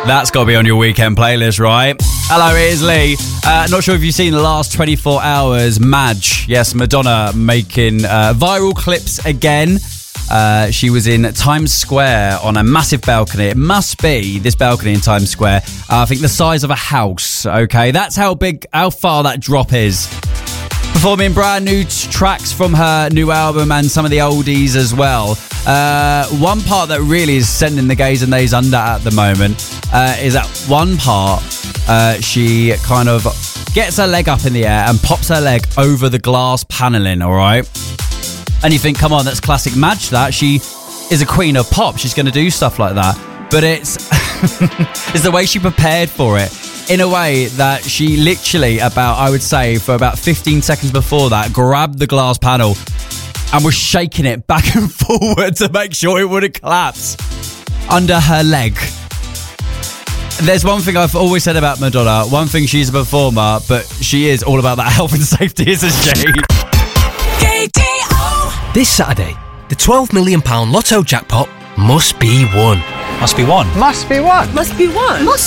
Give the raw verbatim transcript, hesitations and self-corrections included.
That's got to be on your weekend playlist, right? Hello, it is Lee. Uh, not sure if you've seen the last twenty-four hours. Madge, yes, Madonna making uh, viral clips again. Uh, she was in Times Square on a massive balcony. It must be this balcony in Times Square. Uh, I think the size of a house, okay? That's how big, how far that drop is. Performing brand new t- tracks from her new album and some of the oldies as well. Uh, one part that really is sending the gays and theys under at the moment uh, is that one part uh, she kind of gets her leg up in the air and pops her leg over the glass panelling, all right? And you think, come on, that's classic Madge that. She is a queen of pop. She's going to do stuff like that. But it's, it's the way she prepared for it. In a way that she literally about, I would say, for about fifteen seconds before that, grabbed the glass panel and was shaking it back and forward to make sure it wouldn't collapse under her leg. There's one thing I've always said about Madonna. One thing, she's a performer, but she is all about that health and safety, isn't she? This Saturday, the twelve million pounds Lotto jackpot must be won. Must be won. Must be won. Must be won. Must